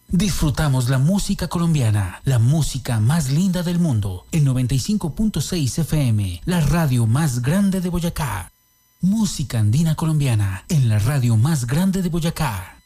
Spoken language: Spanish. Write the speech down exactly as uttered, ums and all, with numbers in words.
Disfrutamos la música colombiana, la música más linda del mundo, en noventa y cinco punto seis F M, la radio más grande de Boyacá. Música andina colombiana, en la radio más grande de Boyacá.